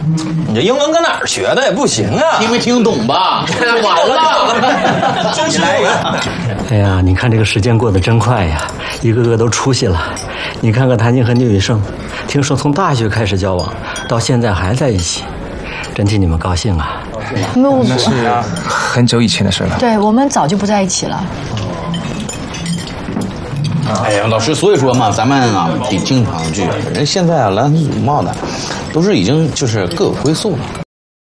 你这英文搁哪儿学的也不行啊？ 听没听懂吧？完了， 真是来一个。 哎呀，你看这个时间过得真快呀，一个个都出息了。你看看谭晶和聂雨胜，听说从大学开始交往，到现在还在一起，真替你们高兴啊！ 那是很久以前的事了。 对，我们早就不在一起了。 哎呀，老师，所以说嘛，咱们啊得经常聚。人现在啊，蓝丝祖帽的，都是已经就是各有归宿了。